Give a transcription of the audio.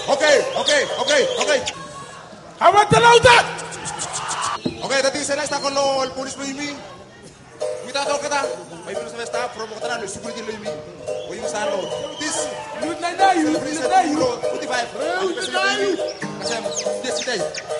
Okay. Aguanta la otra. Okay, dati sana está con el polis lo imi. Kita tahu kita. May polis na está promotor na security lo imi. Oy sa lo. This Loot na dayo. 45. Kasem. Yes, today.